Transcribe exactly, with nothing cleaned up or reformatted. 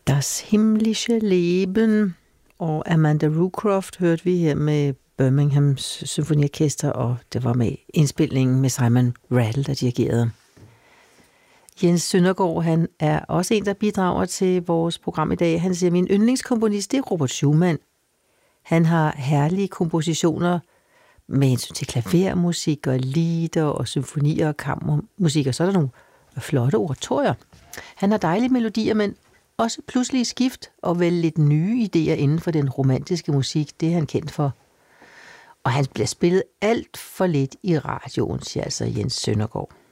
Das himmlische Leben og Amanda Rucroft hørte vi her med Birminghams Symfoniorkester, og det var med indspilningen med Simon Rattle, der dirigerede. Jens Søndergaard, han er også en, der bidrager til vores program i dag. Han siger, min yndlingskomponist, det er Robert Schumann. Han har herlige kompositioner med hensyn til klavermusik og lieder og symfonier og kammermusik, og så er der nogle flotte oratorier. Han har dejlige melodier, men også pludselige skift og vel lidt nye idéer inden for den romantiske musik, det er han kendt for. Og han bliver spillet alt for lidt i radioen, siger altså Jens Søndergaard.